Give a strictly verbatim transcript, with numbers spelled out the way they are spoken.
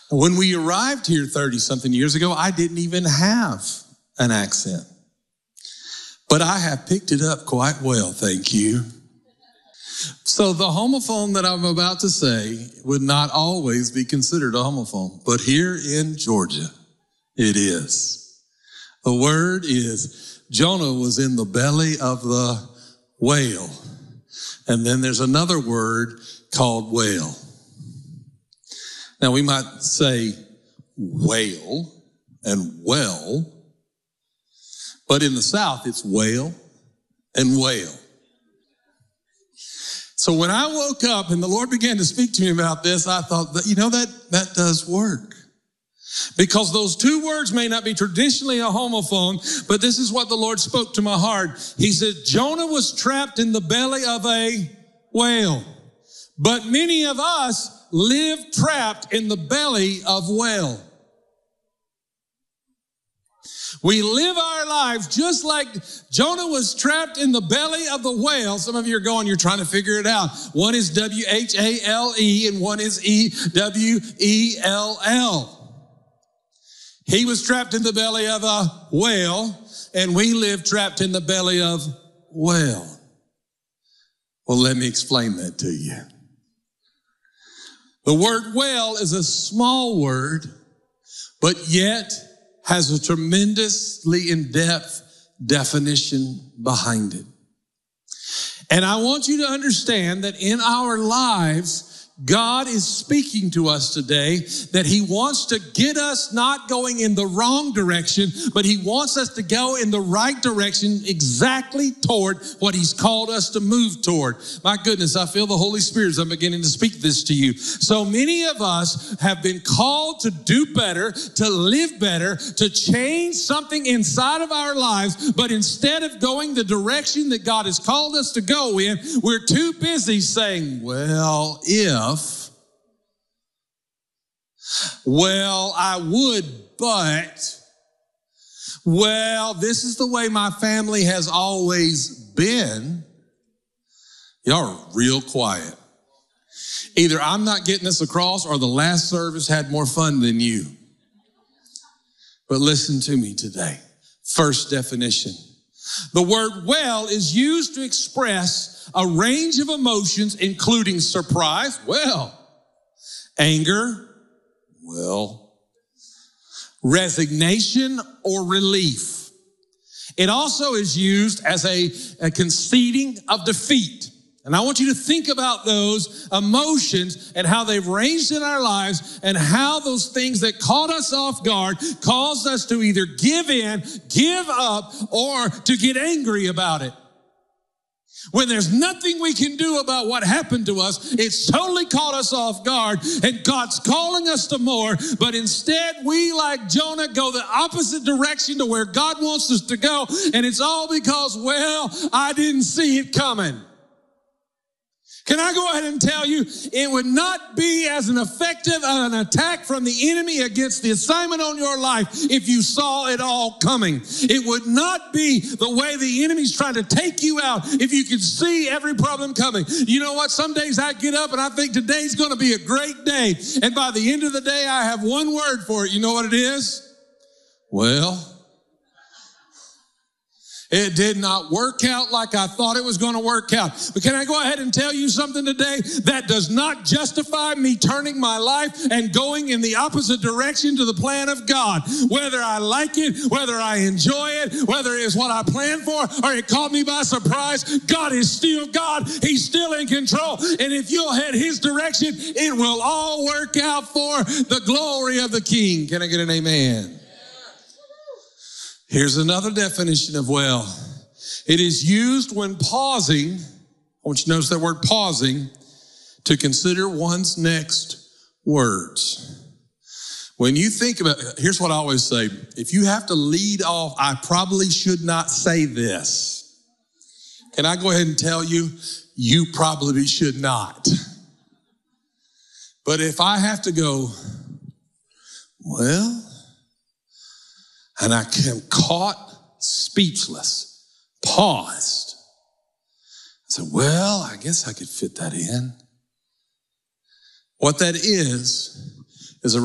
When we arrived here thirty-something years ago, I didn't even have an accent. But I have picked it up quite well, thank you. So the homophone that I'm about to say would not always be considered a homophone, but here in Georgia, it is. The word is, Jonah was in the belly of the whale. And then there's another word called whale. Now we might say whale and well, but in the South it's whale and whale. So when I woke up and the Lord began to speak to me about this, I thought, that, you know, that, that does work. Because those two words may not be traditionally a homophone, but this is what the Lord spoke to my heart. He said, Jonah was trapped in the belly of a whale, but many of us live trapped in the belly of whale. We live our lives just like Jonah was trapped in the belly of the whale. Some of you are going, you're trying to figure it out. One is W H A L E and one is E W E L L. He was trapped in the belly of a whale, and we live trapped in the belly of whale. Well, let me explain that to you. The word whale is a small word, but yet has a tremendously in-depth definition behind it. And I want you to understand that in our lives, God is speaking to us today that he wants to get us not going in the wrong direction, but he wants us to go in the right direction exactly toward what he's called us to move toward. My goodness, I feel the Holy Spirit as I'm beginning to speak this to you. So many of us have been called to do better, to live better, to change something inside of our lives, but instead of going the direction that God has called us to go in, we're too busy saying, well, if Well, I would, but, well, this is the way my family has always been. Y'all are real quiet. Either I'm not getting this across or the last service had more fun than you. But listen to me today. First definition. The word well is used to express a range of emotions, including surprise, well, anger, well, resignation or relief. It also is used as a, a conceding of defeat. And I want you to think about those emotions and how they've ranged in our lives and how those things that caught us off guard caused us to either give in, give up, or to get angry about it. When there's nothing we can do about what happened to us, it's totally caught us off guard, and God's calling us to more, but instead we, like Jonah, go the opposite direction to where God wants us to go, and it's all because, well, I didn't see it coming. Can I go ahead and tell you, it would not be as an effective an attack from the enemy against the assignment on your life if you saw it all coming. It would not be the way the enemy's trying to take you out if you could see every problem coming. You know what? Some days I get up and I think today's going to be a great day. And by the end of the day, I have one word for it. You know what it is? Well, it did not work out like I thought it was going to work out. But can I go ahead and tell you something today? That does not justify me turning my life and going in the opposite direction to the plan of God. Whether I like it, whether I enjoy it, whether it's what I planned for, or it caught me by surprise, God is still God. He's still in control. And if you'll head his direction, it will all work out for the glory of the King. Can I get an amen? Here's another definition of well. It is used when pausing, I want you to notice that word pausing, to consider one's next words. When you think about, here's what I always say, if you have to lead off, I probably should not say this. Can I go ahead and tell you, you probably should not. But if I have to go, well, and I am caught speechless, paused. I said, well, I guess I could fit that in. What that is,